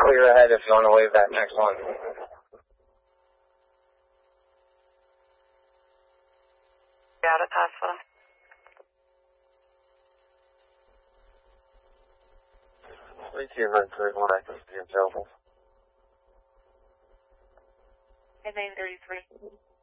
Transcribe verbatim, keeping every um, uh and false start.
clear ahead if you want to wave that next one. Got it, Tesla. three two nine three one, I can see available. nine thirty-three.